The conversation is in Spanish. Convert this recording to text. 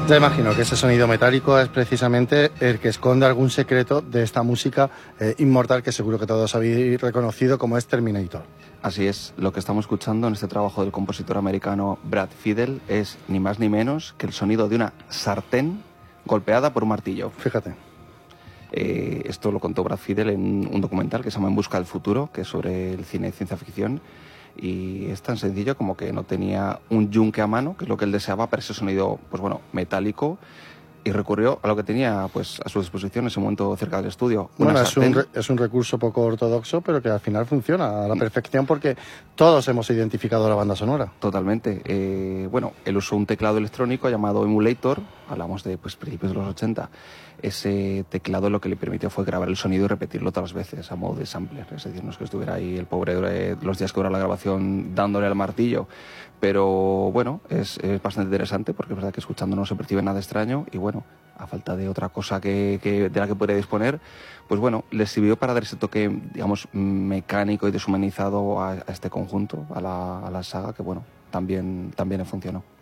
Ya imagino que ese sonido metálico es precisamente el que esconde algún secreto de esta música inmortal que seguro que todos habéis reconocido como es Terminator. Así es, lo que estamos escuchando en este trabajo del compositor americano Brad Fiedel es ni más ni menos que el sonido de una sartén golpeada por un martillo. Fíjate. Esto lo contó Brad Fiedel en un documental que se llama En busca del futuro, que es sobre el cine de ciencia ficción, y es tan sencillo como que no tenía un yunque a mano, que es lo que él deseaba para ese sonido, pues bueno, metálico, y recurrió a lo que tenía pues a su disposición en ese momento cerca del estudio. Bueno, es un recurso poco ortodoxo, pero que al final funciona a la perfección porque todos hemos identificado la banda sonora. Totalmente. Bueno, él usó un teclado electrónico llamado Emulator, hablamos de pues principios de los 80. Ese teclado lo que le permitió fue grabar el sonido y repetirlo otras veces a modo de sampler. Es decir, no es que estuviera ahí el pobre los días que dura la grabación dándole al martillo. Pero bueno, es bastante interesante porque es verdad que escuchando no se percibe nada extraño y bueno, a falta de otra cosa de la que podría disponer, pues bueno, le sirvió para dar ese toque, digamos, mecánico y deshumanizado a este conjunto, a la saga, que bueno, también funcionó.